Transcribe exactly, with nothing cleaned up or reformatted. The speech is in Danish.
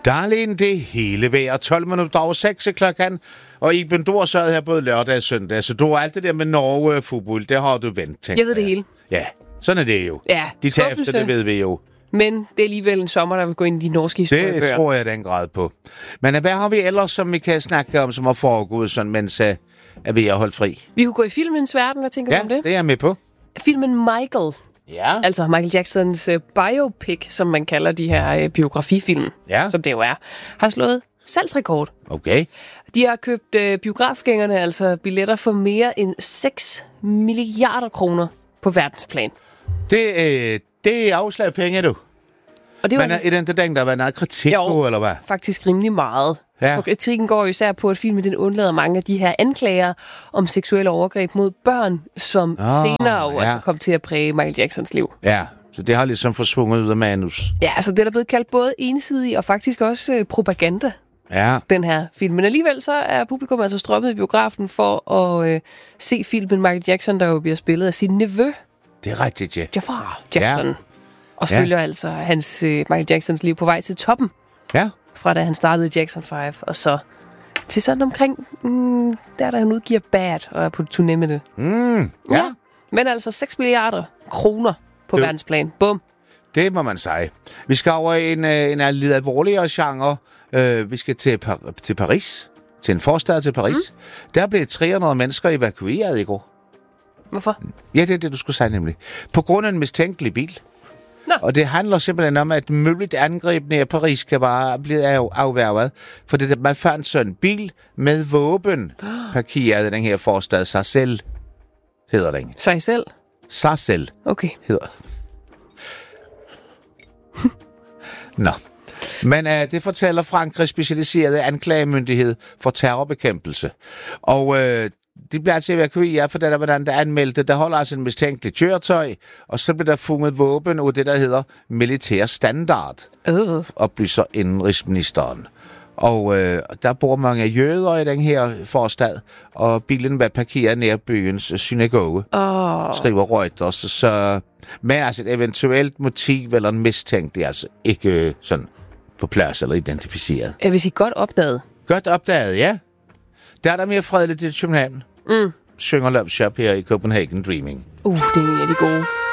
Darlene, det hele vejr. tolv minutter over seks klokken. Og Iben, du har sørget her både lørdag og søndag, så du har alt det der med Norge fodbold, det har du vendt, tænkt. Jeg ved det hele. Ja, sådan er det jo. Ja, de tager skuffelse. efter, det ved vi jo. Men det er alligevel en sommer, der vil gå ind i de norske historiebøger. Det tror jeg den grad på. Men hvad har vi ellers, som vi kan snakke om, som har foregået, sådan, mens uh, er vi har holdt fri? Vi kunne gå i filmens verden, hvad tænker ja, du om det? Ja, det er jeg med på. Filmen Michael. Ja. Altså Michael Jacksons uh, biopic, som man kalder de her uh, biografifilm, ja. som det jo er, har slået salgsrekord. Okay. De har købt uh, biografgængerne, altså billetter for mere end seks milliarder kroner på verdensplan. Det, øh, det er afslag penge, du. Og det Men altså... er det den, der der var noget kritik jo, på, eller hvad? Faktisk rimelig meget. Ja. For kritikken går jo især på, at filmen den undlader mange af de her anklager om seksuelle overgreb mod børn, som oh, senere jo ja. altså kom til at præge Michael Jacksons liv. Ja, så det har ligesom forsvunget ud af manus. Ja, altså det er der blevet kaldt både ensidig og faktisk også øh, propaganda. Ja. Den her film. Men alligevel så er publikum altså strømmet i biografen for at øh, se filmen Michael Jackson, der jo bliver spillet af sin nevø. Det er rigtigt, ja. Jafar Jackson. Ja. Og ja. følger altså hans, øh, Michael Jacksons liv på vej til toppen. Ja. Fra da han startede Jackson fem, og så til sådan omkring, mm, der der han udgiver Bad, og er på turné med det. Mm, ja. ja. Men altså seks milliarder kroner på jo. Verdensplan. Bum. Det må man sige. Vi skal over i en, en, en lidt alvorligere genre. Uh, vi skal til, Par- til Paris. Til en forstad til Paris. Mm. Der blev tre hundrede mennesker evakueret i går. Hvorfor? Ja, det er det, du skulle sige nemlig. På grund af en mistænkelig bil. Nå. Og det handler simpelthen om, at muligt angreb nær Paris kan bare blive af- afværget. For det, man fandt sådan en bil med våben parkeret i den her forstad. Sarcelles hedder den. Sarcelles? Sarcelles. Okay. Hedder. Nå. Men uh, det fortæller Frankrigs specialiserede anklagemyndighed for terrorbekæmpelse. Og uh, de bliver altså evakueret, for der, hvordan der anmeldte. Der holder altså en mistænkelig køretøj, og så bliver der fundet våben ud det, der hedder militær standard, uh. oplyser indenrigsministeren. Og øh, der bor mange jøder i den her forstad, og bilen var parkeret nær byens synagoge, oh. skriver Reuters. Så, men altså et eventuelt motiv eller en mistænkt, det er altså ikke øh, sådan på plads eller identificeret. Jeg vil sige godt opdaget. Godt opdaget, ja. Der er der mere fredeligt i København. Mm. Synger Love Shop her i Copenhagen Dreaming. Uh, det er de gode.